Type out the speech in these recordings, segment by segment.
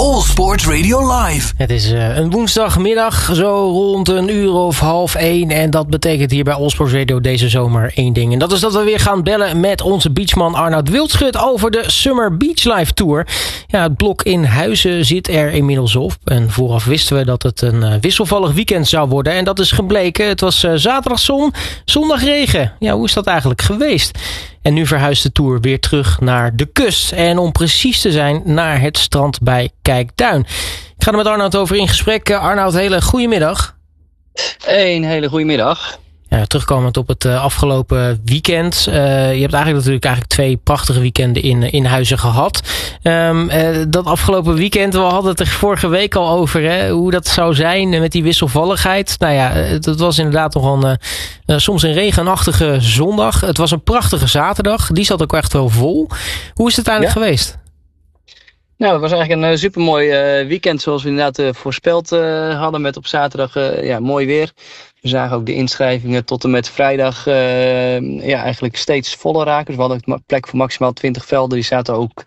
All Sports Radio Live. Het is een woensdagmiddag, zo rond 1:30 en dat betekent hier bij All Sports Radio deze zomer één ding. En dat is dat we weer gaan bellen met onze beachman Arnoud Wildschut over de Summer Beach Life Tour. Ja, het blok in Huizen zit er inmiddels op. En vooraf wisten we dat het een wisselvallig weekend zou worden. En dat is gebleken. Het was zaterdag zon, zondag regen. Ja, hoe is dat eigenlijk geweest? En nu verhuist de Tour weer terug naar de kust. En om precies te zijn, naar het strand bij Kijkduin. Ik ga er met Arnoud over in gesprek. Arnoud, hele goedemiddag. Een hele goede middag. Ja, terugkomend op het afgelopen weekend. Je hebt eigenlijk twee prachtige weekenden in Huizen gehad. Dat afgelopen weekend, we hadden het er vorige week al over, hè, hoe dat zou zijn met die wisselvalligheid. Nou ja, het was inderdaad nog soms een regenachtige zondag. Het was een prachtige zaterdag. Die zat ook echt wel vol. Hoe is het uiteindelijk geweest? Nou, het was eigenlijk een supermooi weekend zoals we inderdaad voorspeld hadden met op zaterdag mooi weer. We zagen ook de inschrijvingen tot en met vrijdag eigenlijk steeds voller raken. Dus we hadden een plek voor maximaal 20 velden. Die zaten ook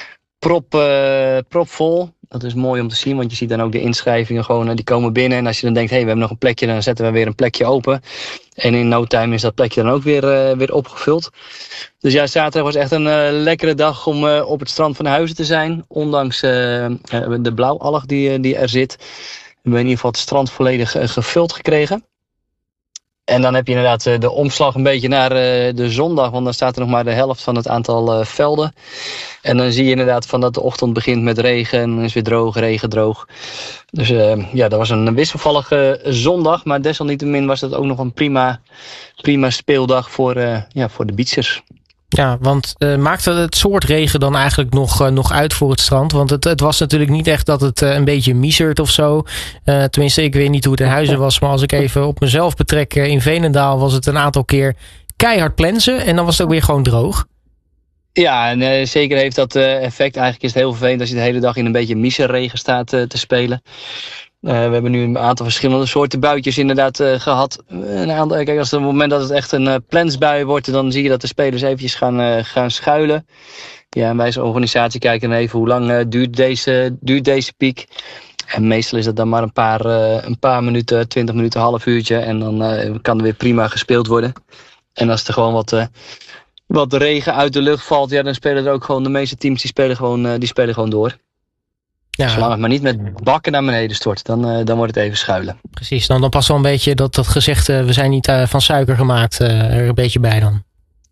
propvol. Dat is mooi om te zien, want je ziet dan ook de inschrijvingen gewoon, die komen binnen. En als je dan denkt, we hebben nog een plekje, dan zetten we weer een plekje open. En in no time is dat plekje dan ook weer opgevuld. Dus ja, zaterdag was echt een lekkere dag om op het strand van Huizen te zijn. Ondanks de blauwalg die er zit. We hebben in ieder geval het strand volledig gevuld gekregen. En dan heb je inderdaad de omslag een beetje naar de zondag. Want dan staat er nog maar de helft van het aantal velden. En dan zie je inderdaad van dat de ochtend begint met regen. En dan is weer droog, regen, droog. Dus dat was een wisselvallige zondag. Maar desalniettemin was dat ook nog een prima speeldag voor de beachers. Ja, want maakte het soort regen dan eigenlijk nog uit voor het strand? Want het was natuurlijk niet echt dat het een beetje miezert of zo. Tenminste, ik weet niet hoe het in Huizen was. Maar als ik even op mezelf betrek, in Veenendaal was het een aantal keer keihard plensen. En dan was het ook weer gewoon droog. Ja, en zeker heeft dat effect. Eigenlijk is het heel vervelend als je de hele dag in een beetje miserregen staat te spelen. We hebben nu een aantal verschillende soorten buitjes inderdaad gehad. Kijk, als het moment dat het echt een plensbui wordt, dan zie je dat de spelers eventjes gaan schuilen. Ja, en wij als organisatie kijken dan even hoe lang duurt deze piek. En meestal is dat dan maar een paar minuten, 20 minuten, een half uurtje. En dan kan er weer prima gespeeld worden. En als er gewoon wat regen uit de lucht valt, ja, dan spelen er ook gewoon de meeste teams die spelen gewoon door. Ja. Zolang het maar niet met bakken naar beneden stort, dan wordt het even schuilen. Precies, dan past wel een beetje dat gezegde, we zijn niet van suiker gemaakt, er een beetje bij dan.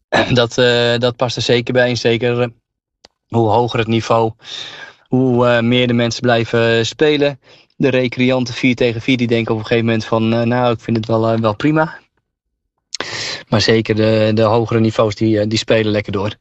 Dat past er zeker bij. En zeker hoe hoger het niveau, hoe meer de mensen blijven spelen. De recreanten 4 tegen 4, die denken op een gegeven moment van, ik vind het wel prima. Maar zeker de hogere niveaus, die spelen lekker door.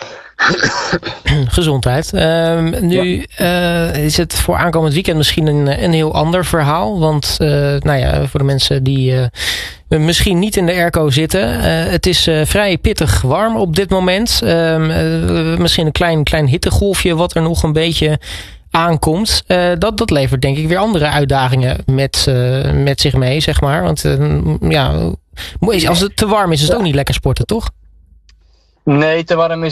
Gezondheid. Nu is het voor aankomend weekend misschien een heel ander verhaal. Want voor de mensen die misschien niet in de airco zitten. Het is vrij pittig warm op dit moment. Misschien een klein hittegolfje wat er nog een beetje aankomt. Dat levert denk ik weer andere uitdagingen met zich mee, zeg maar. Want als het te warm is het ook niet lekker sporten, toch? Nee, te warm is